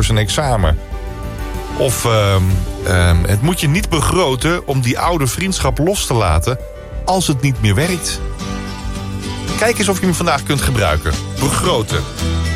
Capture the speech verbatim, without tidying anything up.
zijn examen. Of uh, uh, het moet je niet begroten om die oude vriendschap los te laten als het niet meer werkt. Kijk eens of je hem vandaag kunt gebruiken. Begroten.